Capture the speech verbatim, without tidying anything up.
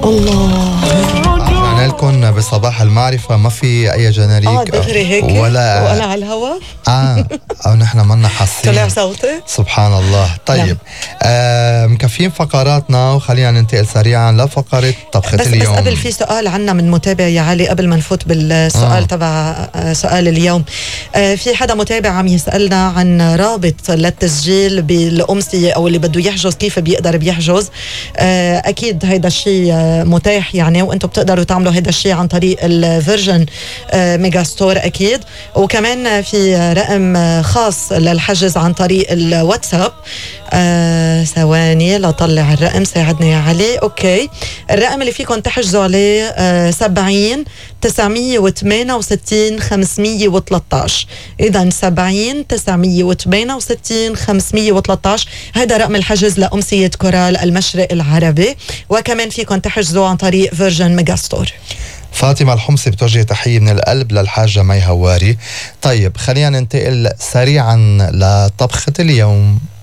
الله. رجعنا لكم بصباح المعرفة، ما في أي جنريك اه دغري هيك ولا وأنا على الهوا اه أو نحن منا حاسين طلع صوتي. سبحان الله. طيب آه مكفين فقراتنا وخلينا ننتقل سريعا لفقرة طبخة بس اليوم. بس قبل في سؤال عنا من متابع يا علي قبل ما نفوت بالسؤال آه. تبع آه سؤال اليوم. آه في حدا متابع عم يسألنا عن رابط للتسجيل بالأمسية أو اللي بده يحجز كيف بيقدر بيحجز. آه أكيد هيدا الشيء آه متاح يعني، وأنتم بتقدروا تعملوا هيدا الشيء عن طريق الفيرجن آه ميجا ستور أكيد. وكمان في رقم آه خاص للحجز عن طريق الواتساب. آه ثواني لطلع الرقم، ساعدني يا علي. اوكي الرقم اللي فيكم تحجزوا عليه آه سبعين تسعمية وثمانية وستين خمسمية وثلاثة. اذا سبعين تسعمية وثمانية وستين خمسمية وثلاثة هذا رقم الحجز لأمسية كورال المشرق العربي. وكمان فيكم تحجزوا عن طريق فيرجن ميجا ستور. فاطمة الحمصي بتوجه تحية من القلب للحاجة مي هواري. طيب خلينا ننتقل سريعا لطبخة اليوم.